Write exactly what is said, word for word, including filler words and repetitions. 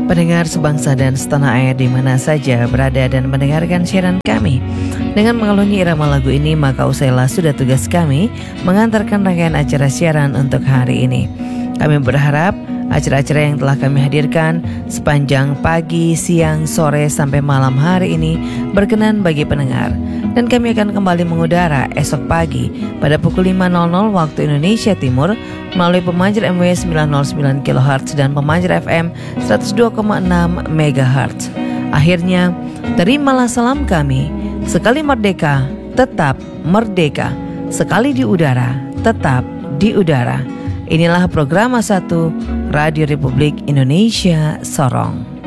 Pendengar sebangsa dan setanah air di mana saja berada dan mendengarkan siaran kami. Dengan mengalungi irama lagu ini, maka usailah sudah tugas kami mengantarkan rangkaian acara siaran untuk hari ini. Kami berharap acara-acara yang telah kami hadirkan sepanjang pagi, siang, sore, sampai malam hari ini berkenan bagi pendengar. Dan kami akan kembali mengudara esok pagi pada pukul lima waktu Indonesia Timur melalui pemancar M W sembilan nol sembilan kilohertz dan pemancar F M seratus dua koma enam megahertz. Akhirnya, terimalah salam kami. Sekali merdeka, tetap merdeka. Sekali di udara, tetap di udara. Inilah program satu Radio Republik Indonesia Sorong.